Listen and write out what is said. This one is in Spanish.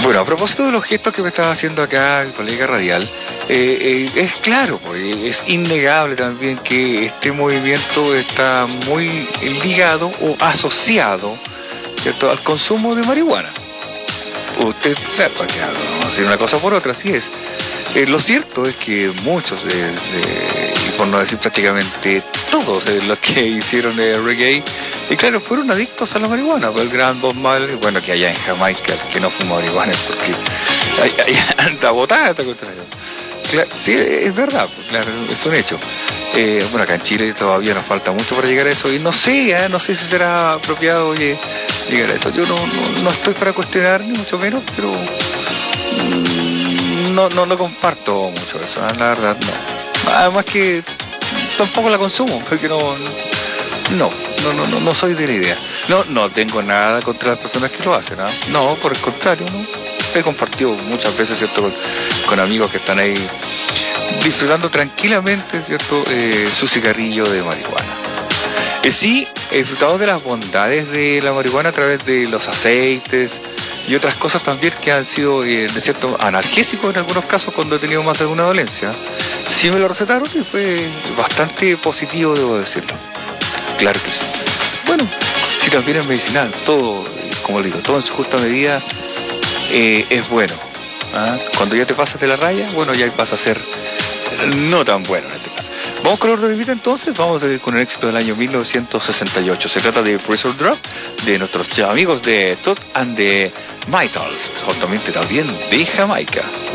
Bueno, a propósito de los gestos que me estaba haciendo acá el colega radial, es claro, pues, es innegable también que este movimiento está muy ligado o asociado, ¿cierto?, al consumo de marihuana. Usted, claro, para que no hacer una cosa por otra, así es. Lo cierto es que muchos, y por no decir prácticamente todos los que hicieron el reggae, y claro, fueron adictos a la marihuana. El gran Bob Marley, bueno, que allá en Jamaica, que no fuma marihuana, porque ahí anda botada esta cuestión. Claro, sí, es verdad, claro, es un hecho. Bueno, acá en Chile todavía nos falta mucho para llegar a eso, y no sé si será apropiado, oye, llegar a eso. Yo no estoy para cuestionar, ni mucho menos, pero no comparto mucho eso, la verdad, no. Además que tampoco la consumo, porque no soy de la idea. No tengo nada contra las personas que lo hacen, ¿eh? No, por el contrario, ¿no? He compartido muchas veces, ¿cierto?, con amigos que están ahí disfrutando tranquilamente, ¿cierto?, su cigarrillo de marihuana. Sí, he disfrutado de las bondades de la marihuana a través de los aceites y otras cosas también que han sido, de cierto, analgésicos en algunos casos cuando he tenido más de alguna dolencia. Sí me lo recetaron y fue bastante positivo, debo decirlo. Claro que sí. Bueno, sí, también es medicinal, todo, como le digo, todo en su justa medida es bueno. ¿Ah? Cuando ya te pasas de la raya, bueno, ya vas a ser no tan bueno en este caso. Vamos con el orden de vida entonces, vamos con el éxito del año 1968. Se trata de Pressure Drop, de nuestros amigos de Todd and the Mitals, juntamente también de Jamaica.